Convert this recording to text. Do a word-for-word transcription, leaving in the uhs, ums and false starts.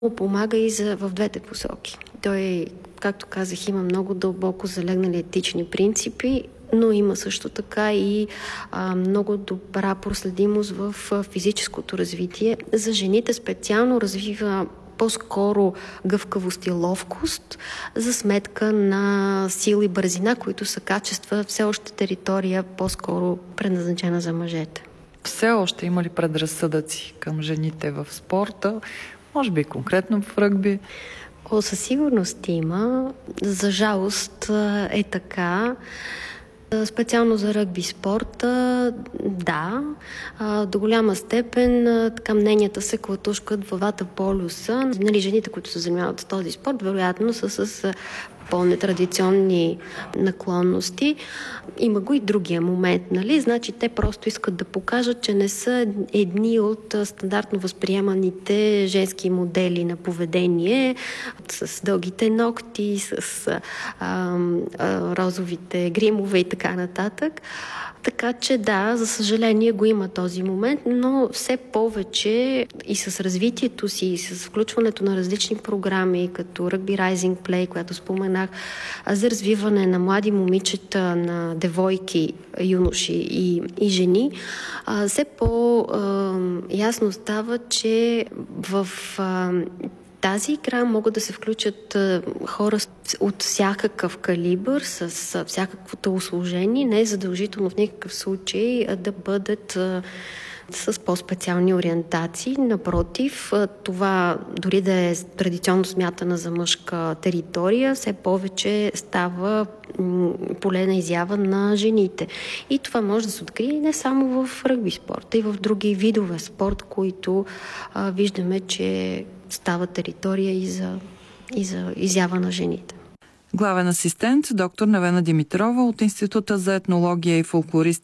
Помага и за, в двете посоки. Той, както казах, има много дълбоко залегнали етични принципи, но има също така и а, много добра проследимост в а, физическото развитие. За жените специално развива по-скоро гъвкавост и ловкост за сметка на сила и бързина, които са качества все още територия по-скоро предназначена за мъжете. Все още има ли предразсъдъци към жените в спорта? Може би конкретно в ръгби? О, със сигурност има. За жалост е така. Специално за ръгби спорта, да, до голяма степен така мненията се клатушкат в двата полюса. Нали, жените, които се занимават с този спорт, вероятно са с по-нетрадиционни наклонности. Има го и другия момент, нали? Значи те просто искат да покажат, че не са едни от стандартно възприеманите женски модели на поведение с дългите ногти, с а, а, розовите гримове и така нататък. Така че да, за съжаление го има този момент, но все повече и с развитието си, и с включването на различни програми, като Rugby Rising Play, която споменах, за развиване на млади момичета, на девойки, юноши и, и жени, все по-ясно става, че в тази игра могат да се включат а, хора от всякакъв калибър, с, с всякаквото услужение, не е задължително в никакъв случай а, да бъдат а, с по-специални ориентации. Напротив, а, това дори да е традиционно смятана за мъжка територия, все повече става м, поле на изява на жените. И това може да се открие не само в ръгби спорта, и в други видове спорт, които а, виждаме, че става територия и за, и за изява на жените. Главен асистент доктор Невена Димитрова от Института за етнология и фолклористика